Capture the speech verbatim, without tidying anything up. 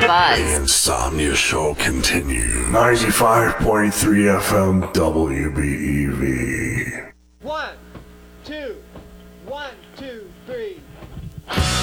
buzz. The Insomnia Show continues. ninety-five point three F M W B E V. One, two, one, two, three.